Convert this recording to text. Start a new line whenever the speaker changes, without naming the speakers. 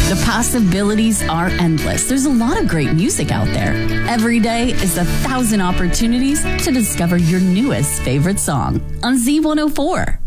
The possibilities are endless. There's a lot of great music out there. Every day is 1,000 opportunities to discover your newest favorite song on Z104.